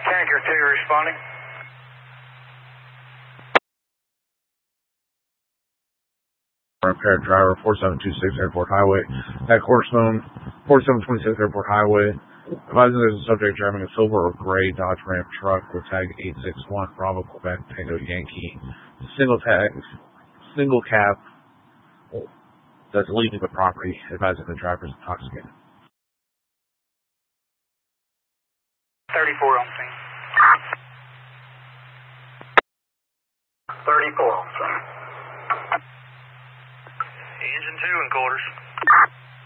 Tanker 2 responding. Impaired driver, 4726 Airport Highway. At Cornerstone, 4726 Airport Highway. Advising there's a subject driving a silver or gray Dodge Ram truck with tag 861 Bravo Quebec Tango Yankee. Single cab that's leaving the property. Advising the driver is intoxicated. 34 on scene. 34 on scene. Engine 2 in quarters.